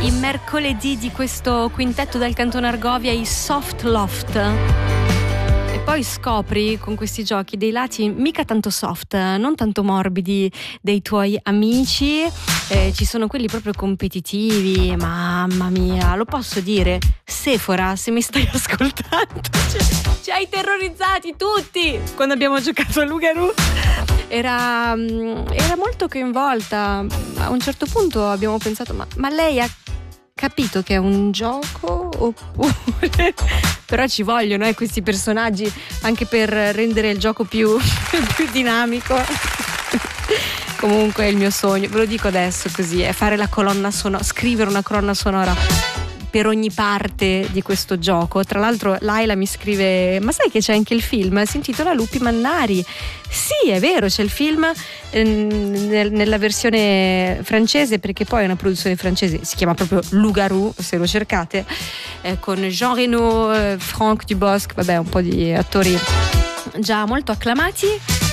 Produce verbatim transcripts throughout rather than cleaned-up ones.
i mercoledì di questo quintetto del Cantone Argovia, i Soft Loft. E poi scopri con questi giochi dei lati mica tanto soft, non tanto morbidi dei tuoi amici. Eh, ci sono quelli proprio competitivi, mamma mia, lo posso dire? Sephora, se mi stai ascoltando, ci hai terrorizzati tutti quando abbiamo giocato a Lugarù. Era, era molto coinvolta. A un certo punto abbiamo pensato, ma, ma lei ha capito che è un gioco oppure... Però ci vogliono eh, questi personaggi anche per rendere il gioco più, più dinamico. Comunque è il mio sogno, ve lo dico adesso così, è fare la colonna sonora, scrivere una colonna sonora per ogni parte di questo gioco. Tra l'altro Laila mi scrive, ma sai che c'è anche il film? Si intitola Lupi Mannari. Sì, è vero, c'è il film eh, nel, nella versione francese, perché poi è una produzione francese, si chiama proprio Loup-garou, se lo cercate, eh, con Jean Reno, eh, Franck Dubosc, vabbè, un po' di attori già molto acclamati.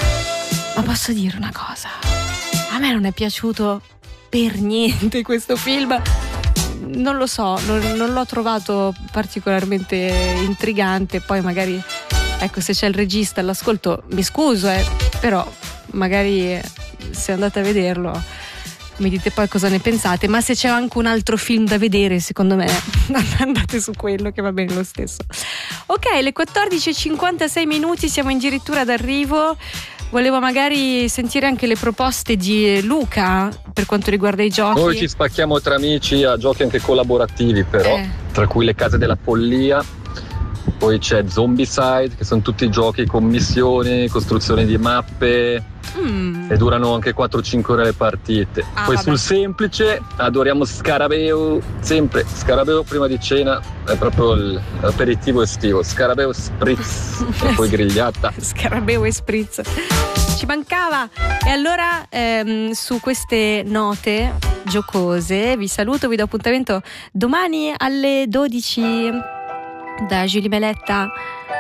Ma posso dire una cosa? A me non è piaciuto per niente questo film. Non lo so, non, non l'ho trovato particolarmente intrigante. Poi magari, ecco, se c'è il regista all'ascolto, mi scuso, eh, però magari se andate a vederlo mi dite poi cosa ne pensate. Ma se c'è anche un altro film da vedere, secondo me andate su quello, che va bene lo stesso. Ok, le quattordici e cinquantasei minuti, siamo addirittura d'arrivo. Volevo magari sentire anche le proposte di Luca per quanto riguarda i giochi. Noi ci spacchiamo tra amici a giochi anche collaborativi, però, eh. tra cui le case della follia. Poi c'è Zombicide, che sono tutti giochi con missioni, costruzione di mappe, mm. e durano anche quattro cinque ore le partite. Ah, Poi vabbè. sul semplice adoriamo Scarabeo, sempre Scarabeo prima di cena, è proprio l'aperitivo estivo, Scarabeo Spritz e poi grigliata. Scarabeo e Spritz, ci mancava. E allora ehm, su queste note giocose vi saluto, vi do appuntamento domani alle dodici da Giulia Meletta.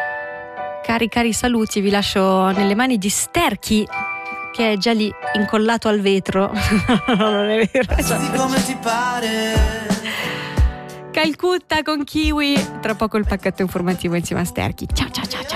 Cari cari saluti, vi lascio nelle mani di Sterchi, che è già lì incollato al vetro. Non è vero, cioè. Come ti pare. Calcutta con Kiwi, tra poco il pacchetto informativo insieme a Sterchi. Ciao ciao ciao.